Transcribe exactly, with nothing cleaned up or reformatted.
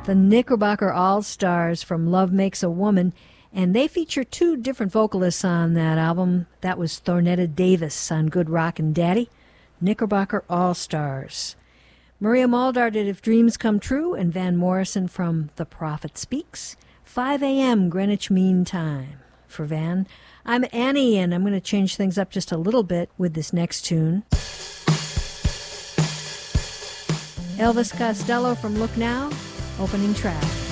the Knickerbocker All-Stars from Love Makes a Woman, and they feature two different vocalists on that album. That was Thornetta Davis on Good Rockin' Daddy, Knickerbocker All-Stars. Maria Muldaur did If Dreams Come True, and Van Morrison from The Prophet Speaks, five a.m. Greenwich Mean Time. For Van, I'm Annie, and I'm going to change things up just a little bit with this next tune. Elvis Costello from Look Now, opening track.